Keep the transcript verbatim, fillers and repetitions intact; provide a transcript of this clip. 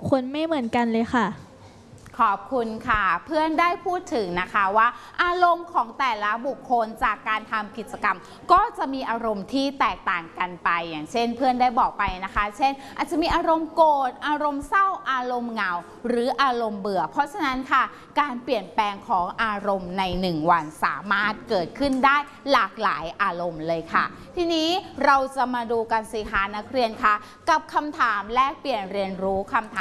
คลไม่เหมือนกันเลยค่ะขอบคุณค่ะเพื่อนได้พูดถึงนะคะว่าอารมณ์ของแต่ละบุคคลจากการทำกิจกรรมก็จะมีอารมณ์ที่แตกต่างกันไปอย่างเช่นเพื่อนได้บอกไปนะคะเช่นอาจจะมีอารมณ์โกรธอารมณ์เศร้าอารมณ์เหงาหรืออารมณ์เบื่อเพราะฉะนั้นค่ะการเปลี่ยนแปลงของอารมณ์ในหนึ่งวันสามารถเกิดขึ้นได้หลากหลายอารมณ์เลยค่ะทีนี้เราจะมาดูกันสิคะนักเรียนคะกับคำถามแลกเปลี่ยนเรียนรู้คำถาม